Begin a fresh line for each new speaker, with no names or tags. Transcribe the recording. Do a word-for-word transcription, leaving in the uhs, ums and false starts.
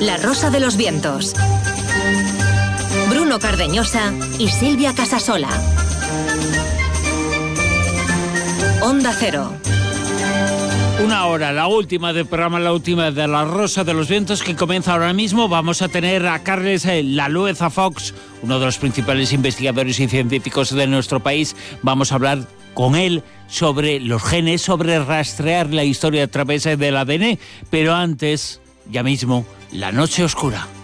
La Rosa de los Vientos. Bruno Cardeñosa y Silvia Casasola. Onda Cero.
Una hora, la última del programa, la última de La Rosa de los Vientos, que comienza ahora mismo. Vamos a tener a Carles Lalueza Fox, uno de los principales investigadores y científicos de nuestro país. Vamos a hablar con él sobre los genes, sobre rastrear la historia a través del A D N. Pero antes, ya mismo, La Noche Oscura.